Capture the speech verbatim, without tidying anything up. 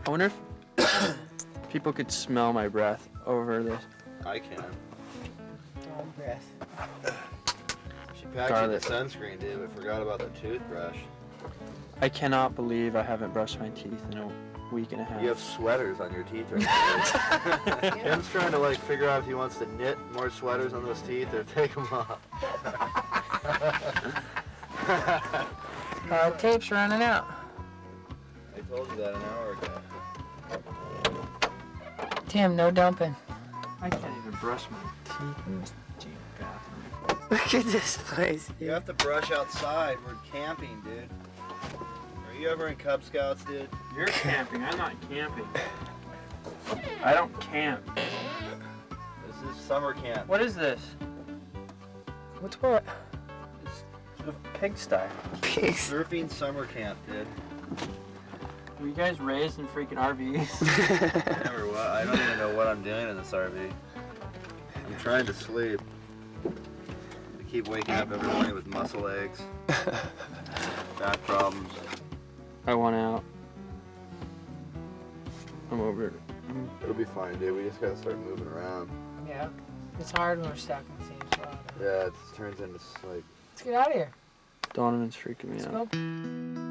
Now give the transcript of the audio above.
I wonder if people could smell my breath over this. I can. Oh, breath. She packed you the sunscreen, dude, but forgot about the toothbrush. I cannot believe I haven't brushed my teeth in a week and a half. You have sweaters on your teeth right now. Ken's trying to like figure out if he wants to knit more sweaters on those teeth or take them off. Uh, tape's running out. I told you that an hour ago. Tim, no dumping. I can't even brush my teeth in this cheap bathroom. Look at this place, You dude. have to brush outside. We're camping, dude. Are you ever in Cub Scouts, dude? You're camping. I'm not camping. I don't camp. This is summer camp. What is this? What's what? It's a pigsty. Pigs. Surfing summer camp, dude. Were you guys raised in freaking R Vs? Never what? I don't even know what I'm doing in this R V. I'm trying to sleep. I keep waking up every morning with muscle aches, back problems. I want out. I'm over it. It'll be fine, dude. We just gotta start moving around. Yeah. It's hard when we're stuck in the same spot. Yeah, it turns into like. Let's get out of here. Donovan's freaking me Let's out. go.